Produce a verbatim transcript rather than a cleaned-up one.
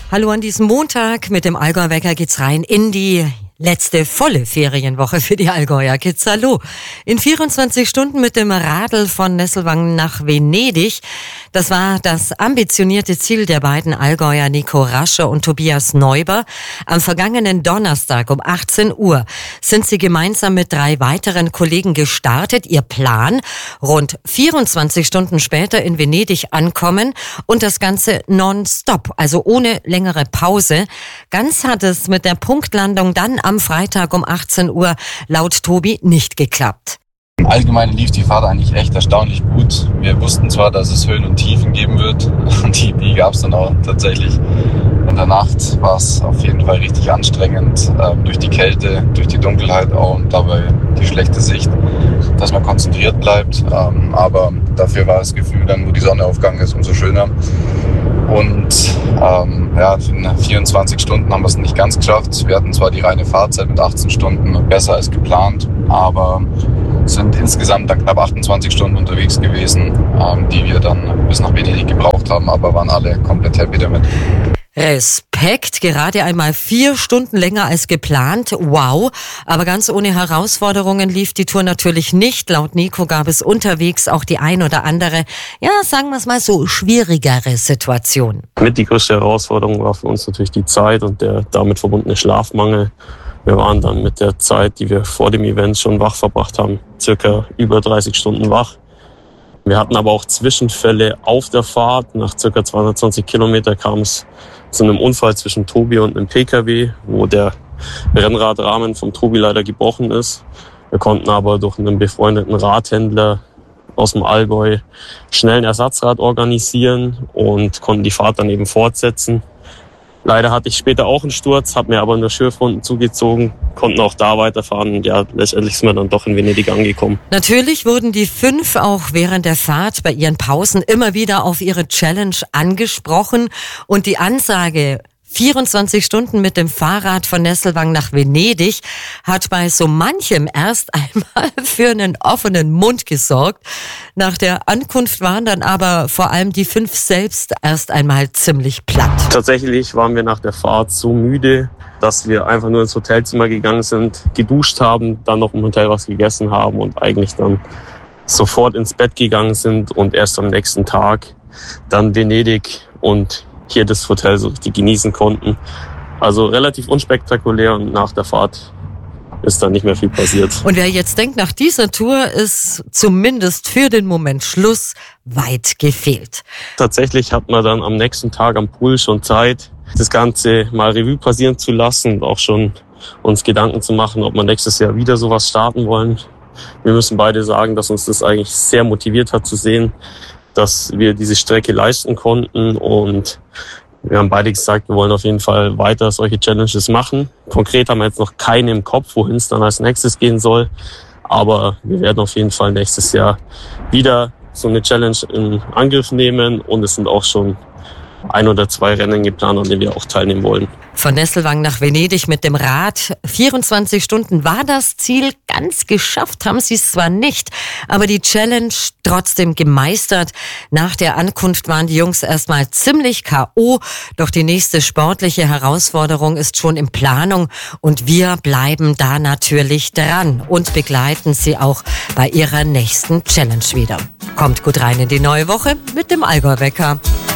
Hallo an diesem Montag. Mit dem Allgäuer Wecker geht's rein in die letzte volle Ferienwoche für die Allgäuer Kids. Hallo. In vierundzwanzig Stunden mit dem Radl von Nesselwangen nach Venedig. Das war das ambitionierte Ziel der beiden Allgäuer Nico Rasche und Tobias Neuber. Am vergangenen Donnerstag um achtzehn Uhr sind sie gemeinsam mit drei weiteren Kollegen gestartet. Ihr Plan: rund vierundzwanzig Stunden später in Venedig ankommen und das Ganze nonstop, also ohne längere Pause. Ganz hat es mit der Punktlandung dann am Freitag um achtzehn Uhr laut Tobi nicht geklappt. Allgemein lief die Fahrt eigentlich echt erstaunlich gut. Wir wussten zwar, dass es Höhen und Tiefen geben wird, und die, die gab es dann auch tatsächlich. In der Nacht war es auf jeden Fall richtig anstrengend, ähm, durch die Kälte, durch die Dunkelheit auch und dabei die schlechte Sicht, dass man konzentriert bleibt. Ähm, aber dafür war das Gefühl dann, wo die Sonne aufgegangen ist, umso schöner. Und ähm, ja, in vierundzwanzig Stunden haben wir es nicht ganz geschafft. Wir hatten zwar die reine Fahrzeit mit achtzehn Stunden besser als geplant, aber sind insgesamt dann knapp achtundzwanzig Stunden unterwegs gewesen, ähm, die wir dann bis nach Venedig gebraucht haben, aber waren alle komplett happy damit. Respekt, gerade einmal vier Stunden länger als geplant. Wow, aber ganz ohne Herausforderungen lief die Tour natürlich nicht. Laut Nico gab es unterwegs auch die ein oder andere, ja, sagen wir es mal so, schwierigere Situation. Mit die größte Herausforderung war für uns natürlich die Zeit und der damit verbundene Schlafmangel. Wir waren dann mit der Zeit, die wir vor dem Event schon wach verbracht haben, circa über dreißig Stunden wach. Wir hatten aber auch Zwischenfälle auf der Fahrt. Nach circa zweihundertzwanzig Kilometer kam es zu einem Unfall zwischen Tobi und einem P K W, wo der Rennradrahmen vom Tobi leider gebrochen ist. Wir konnten aber durch einen befreundeten Radhändler aus dem Allgäu schnell ein Ersatzrad organisieren und konnten die Fahrt dann eben fortsetzen. Leider hatte ich später auch einen Sturz, habe mir aber nur Schürfwunden zugezogen, konnten auch da weiterfahren und ja, letztendlich sind wir dann doch in Venedig angekommen. Natürlich wurden die fünf auch während der Fahrt bei ihren Pausen immer wieder auf ihre Challenge angesprochen und die Ansage vierundzwanzig Stunden mit dem Fahrrad von Nesselwangen nach Venedig hat bei so manchem erst einmal für einen offenen Mund gesorgt. Nach der Ankunft waren dann aber vor allem die fünf selbst erst einmal ziemlich platt. Tatsächlich waren wir nach der Fahrt so müde, dass wir einfach nur ins Hotelzimmer gegangen sind, geduscht haben, dann noch im Hotel was gegessen haben und eigentlich dann sofort ins Bett gegangen sind und erst am nächsten Tag dann Venedig und hier das Hotel so richtig genießen konnten. Also relativ unspektakulär und nach der Fahrt ist dann nicht mehr viel passiert. Und wer jetzt denkt, nach dieser Tour ist zumindest für den Moment Schluss, weit gefehlt. Tatsächlich hat man dann am nächsten Tag am Pool schon Zeit, das Ganze mal Revue passieren zu lassen und auch schon uns Gedanken zu machen, ob wir nächstes Jahr wieder sowas starten wollen. Wir müssen beide sagen, dass uns das eigentlich sehr motiviert hat zu sehen, dass wir diese Strecke leisten konnten und wir haben beide gesagt, wir wollen auf jeden Fall weiter solche Challenges machen. Konkret haben wir jetzt noch keine im Kopf, wohin es dann als nächstes gehen soll, aber wir werden auf jeden Fall nächstes Jahr wieder so eine Challenge in Angriff nehmen und es sind auch schon ein oder zwei Rennen geplant, an denen wir auch teilnehmen wollen. Von Nesselwangen nach Venedig mit dem Rad. vierundzwanzig Stunden war das Ziel. Ganz geschafft haben sie es zwar nicht, aber die Challenge trotzdem gemeistert. Nach der Ankunft waren die Jungs erstmal ziemlich K O. Doch die nächste sportliche Herausforderung ist schon in Planung. Und wir bleiben da natürlich dran und begleiten sie auch bei ihrer nächsten Challenge wieder. Kommt gut rein in die neue Woche mit dem Allgäuer Wecker.